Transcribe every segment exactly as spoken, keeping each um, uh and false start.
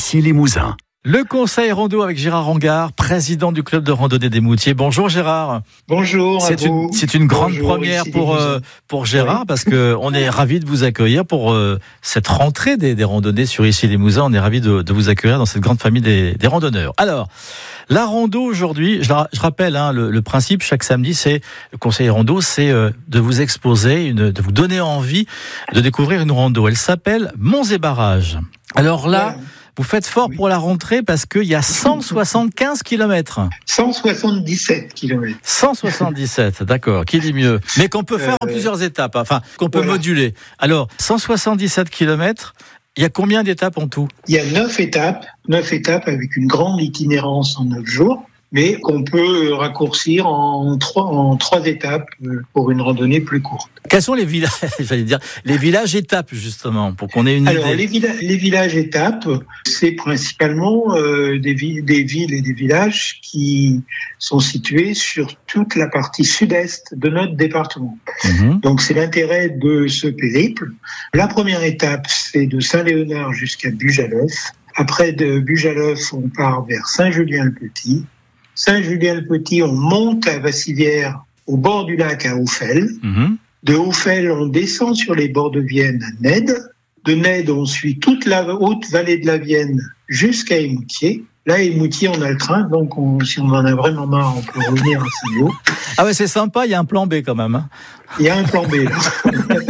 Issy Limousin. Le conseil rando avec Gérard Rangard, président du club de randonnée des Moutiers. Bonjour Gérard. Bonjour à c'est vous. Une, c'est une grande Bonjour, première pour, euh, pour Gérard, oui. Parce qu'on est ravis de vous accueillir pour euh, cette rentrée des, des randonnées sur Issy Limousin. On est ravis de, de vous accueillir dans cette grande famille des, des randonneurs. Alors, la rando aujourd'hui, je, je rappelle hein, le, le principe, chaque samedi, c'est le conseil rando, c'est euh, de vous exposer, une, de vous donner envie de découvrir une rando. Elle s'appelle Monts et Barrages. Alors là... Ouais. Vous faites fort oui. pour la rentrée parce qu'il y a cent soixante-quinze kilomètres. cent soixante-dix-sept kilomètres. cent soixante-dix-sept, d'accord, qui dit mieux. Mais qu'on peut faire euh, en plusieurs étapes, enfin, qu'on peut voilà. moduler. Alors, cent soixante-dix-sept kilomètres, il y a combien d'étapes en tout ? Il y a neuf étapes, neuf étapes avec une grande itinérance en neuf jours, mais qu'on peut raccourcir en trois, en trois étapes pour une randonnée plus courte. Quels sont les villages, j'allais dire, les villages étapes justement, pour qu'on ait une Alors, idée. Les, villa- les villages étapes, c'est principalement euh, des, vi- des villes et des villages qui sont situés sur toute la partie sud-est de notre département. Mmh. Donc, c'est l'intérêt de ce périple. La première étape, c'est de Saint-Léonard jusqu'à Bujaleuf. Après de Bujaleuf, on part vers Saint-Julien-le-Petit. Saint-Julien-le-Petit, on monte à Vassivière, au bord du lac à Auffel. Mmh. De Auffel, on descend sur les bords de Vienne à Nède. De Nède, on suit toute la haute vallée de la Vienne jusqu'à Émoutier. Là, à Émoutier, on a le train, donc on, si on en a vraiment marre, on peut revenir à Saint-Lô. Ah ouais, c'est sympa, il y a un plan B quand même. Hein. Il y a un plan B, là.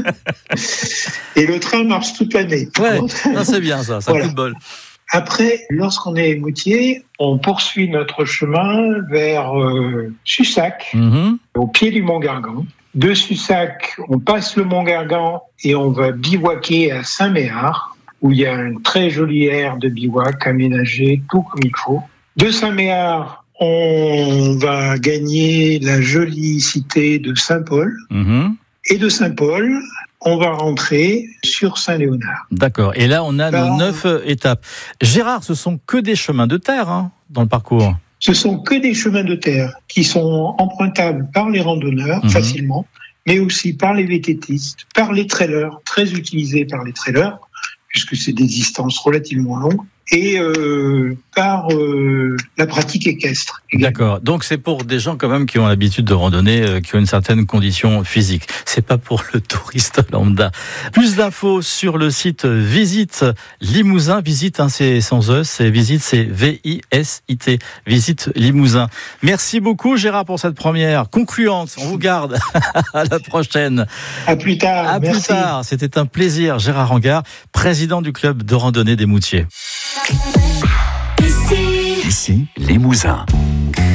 Et le train marche toute l'année. Ouais, non, c'est bien ça, ça voilà. Coup de bol. Après, lorsqu'on est à Émoutier, on poursuit notre chemin vers euh, Sussac, mmh. au pied du Mont Gargan. De Sussac, on passe le Mont Gargan et on va bivouaquer à Saint-Méard, où il y a un très joli aire de bivouac aménagé, tout comme il faut. De Saint-Méard, on va gagner la jolie cité de Saint-Paul. Mmh. Et de Saint-Paul, on va rentrer sur Saint-Léonard. D'accord. Et là, on a là, nos neuf étapes. Gérard, ce sont que des chemins de terre hein, dans le parcours. Ce sont que des chemins de terre qui sont empruntables par les randonneurs mmh. facilement, mais aussi par les vététistes, par les trailers, très utilisés par les trailers, puisque c'est des distances relativement longues, et euh, par euh, la pratique équestre. Également. D'accord. Donc c'est pour des gens quand même qui ont l'habitude de randonner, euh, qui ont une certaine condition physique. C'est pas pour le touriste lambda. Plus d'infos sur le site Visite Limousin. Visite, hein, c'est sans E, c'est Visite, c'est V I S I T. Visite Limousin. Merci beaucoup Gérard pour cette première concluante. On vous garde. À la prochaine. À plus tard. À Merci. plus tard. C'était un plaisir. Gérard Rangard, président du club de randonnée des Moutiers. Issy Limousin.